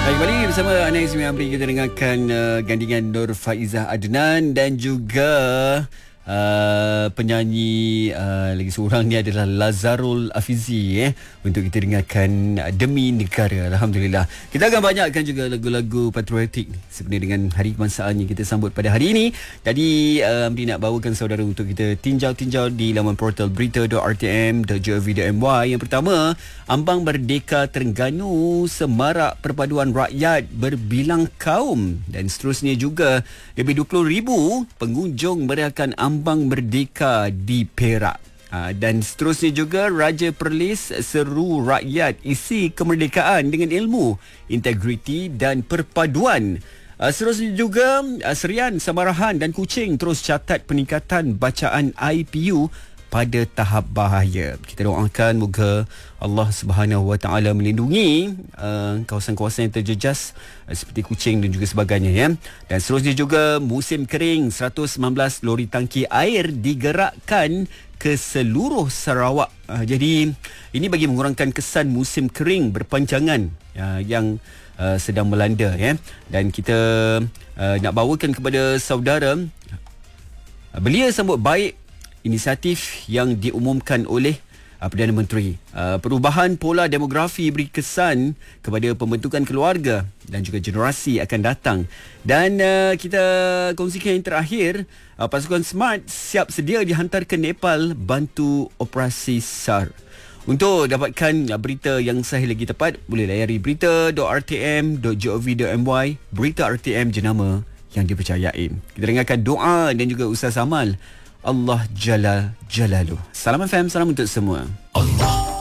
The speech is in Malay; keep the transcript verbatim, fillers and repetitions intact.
Baik, kembali bersama Ana Izmi Amri. Kita dengarkan uh, gandingan Nur Faizah Adnan dan juga uh, penyanyi uh, lagi seorang ni adalah Lazarul Afizi eh, untuk kita dengarkan uh, Demi Negara. Alhamdulillah. Kita akan banyakkan juga lagu-lagu patriotik sebenarnya dengan hari kebangsaan yang kita sambut pada hari ini. Tadi uh, Amri nak bawakan saudara untuk kita tinjau-tinjau di laman portal berita dot r t m dot gov dot m y. Yang pertama, Ambang Merdeka Terengganu semarak perpaduan rakyat berbilang kaum, dan seterusnya juga lebih dua puluh ribu pengunjung merayakan Ambang Merdeka di Perak. Ha, dan seterusnya juga Raja Perlis seru rakyat isi kemerdekaan dengan ilmu, integriti dan perpaduan. Uh, seterusnya juga uh, Serian, Samarahan dan Kuching terus catat peningkatan bacaan I P U pada tahap bahaya. Kita doakan moga Allah Subhanahu Wa Taala melindungi uh, kawasan-kawasan yang terjejas uh, seperti Kuching dan juga sebagainya ya. Dan seterusnya juga musim kering, seratus sembilan belas lori tangki air digerakkan ke seluruh Sarawak. Uh, jadi ini bagi mengurangkan kesan musim kering berpanjangan uh, yang uh, sedang melanda ya. Dan kita uh, nak bawakan kepada saudara uh, belia sambut baik inisiatif yang diumumkan oleh uh, Perdana Menteri. Uh, perubahan pola demografi beri kesan kepada pembentukan keluarga dan juga generasi akan datang. Dan uh, kita kongsikan yang terakhir, uh, pasukan SMART siap sedia dihantar ke Nepal bantu operasi S A R. Untuk dapatkan uh, berita yang sahih lagi tepat, boleh layari berita dot r t m dot gov dot m y. Berita R T M, jenama yang dipercayai. Kita dengarkan doa dan juga Ustaz Amal. Allah Jalla Jalaluh. Salam F M, salam untuk semua. Allah